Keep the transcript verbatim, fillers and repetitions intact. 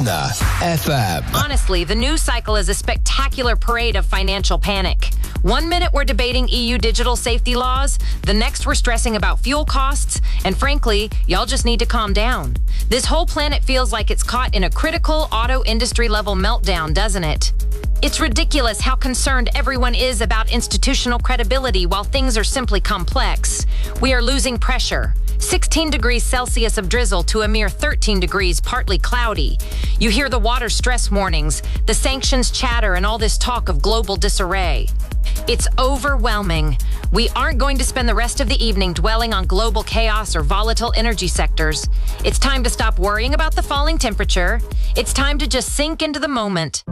F M. Honestly, the news cycle is a spectacular parade of financial panic. One minute we're debating E U digital safety laws, the next we're stressing about fuel costs, and frankly, y'all just need to calm down. This whole planet feels like it's caught in a critical auto industry level meltdown, doesn't it? It's ridiculous how concerned everyone is about institutional credibility while things are simply complex. We are losing pressure. sixteen degrees Celsius of drizzle to a mere thirteen degrees partly cloudy. You hear the water stress warnings, the sanctions chatter, and all this talk of global disarray. It's overwhelming. We aren't going to spend the rest of the evening dwelling on global chaos or volatile energy sectors. It's time to stop worrying about the falling temperature. It's time to just sink into the moment.